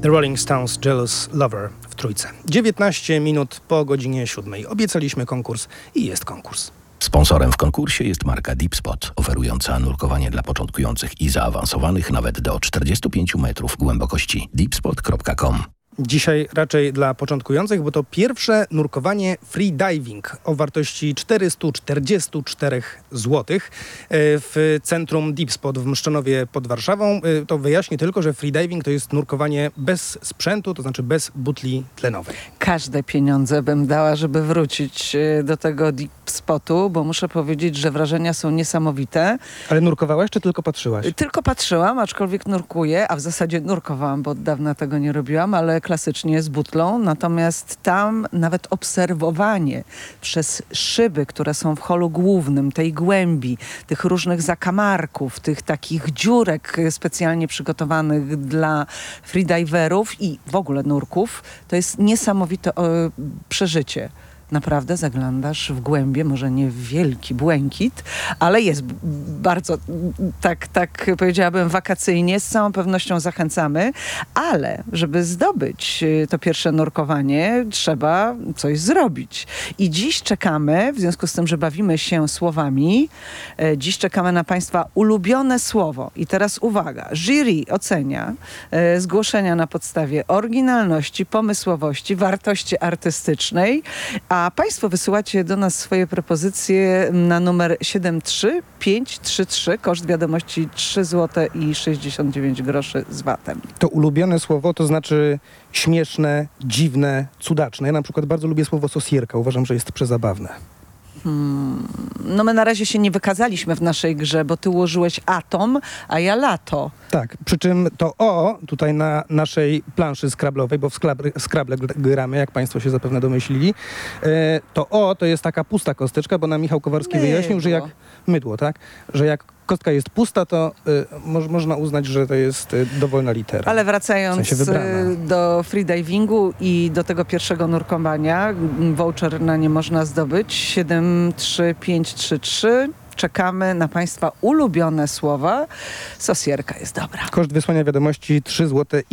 The Rolling Stones Jealous Lover w Trójce. 19 minut po godzinie 7. Obiecaliśmy konkurs i jest konkurs. Sponsorem w konkursie jest marka Deepspot, oferująca nurkowanie dla początkujących i zaawansowanych nawet do 45 metrów głębokości. deepspot.com. Dzisiaj raczej dla początkujących, bo to pierwsze nurkowanie freediving o wartości 444 zł w centrum Deepspot w Mszczonowie pod Warszawą. To wyjaśnię tylko, że freediving to jest nurkowanie bez sprzętu, to znaczy bez butli tlenowej. Każde pieniądze bym dała, żeby wrócić do tego Deepspotu, bo muszę powiedzieć, że wrażenia są niesamowite. Ale nurkowałaś czy tylko patrzyłaś? Tylko patrzyłam, aczkolwiek nurkuję, a w zasadzie nurkowałam, bo od dawna tego nie robiłam, ale klasycznie z butlą. Natomiast tam nawet obserwowanie przez szyby, które są w holu głównym, tej głębi, tych różnych zakamarków, tych takich dziurek specjalnie przygotowanych dla freediverów i w ogóle nurków, to jest niesamowite przeżycie. Naprawdę zaglądasz w głębie, może nie w wielki błękit, ale jest bardzo, tak powiedziałabym, wakacyjnie. Z całą pewnością zachęcamy, ale żeby zdobyć to pierwsze nurkowanie, trzeba coś zrobić. I dziś czekamy, w związku z tym, że bawimy się słowami, dziś czekamy na Państwa ulubione słowo. I teraz uwaga, jury ocenia zgłoszenia na podstawie oryginalności, pomysłowości, wartości artystycznej, a Państwo wysyłacie do nas swoje propozycje na numer 73533, koszt wiadomości 3 zł i 69 groszy z VAT-em. To ulubione słowo to znaczy śmieszne, dziwne, cudaczne. Ja na przykład bardzo lubię słowo sosierka. Uważam, że jest przezabawne. No my na razie się nie wykazaliśmy w naszej grze, bo ty ułożyłeś atom, a ja lato. Tak, przy czym to O tutaj na naszej planszy skrablowej, bo w Scrabble gramy, jak Państwo się zapewne domyślili, to O to jest taka pusta kosteczka, bo nam Michał Kowarski wyjaśnił, że jak mydło, tak? Że jak kostka jest pusta, to można uznać, że to jest dowolna litera. Ale wracając w sensie do freedivingu i do tego pierwszego nurkowania, voucher na nie można zdobyć. 73533. Czekamy na Państwa ulubione słowa. Sosierka jest dobra. Koszt wysłania wiadomości 3 zł